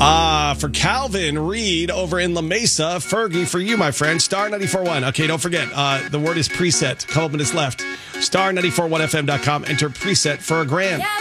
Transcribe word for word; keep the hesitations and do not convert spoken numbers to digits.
Uh, for Calvin Reed over in La Mesa, Fergie, for you, my friend, star ninety-four point one. Okay, don't forget, uh, the word is preset. A couple minutes left. star ninety-four point one F M dot com. Enter preset for a grand.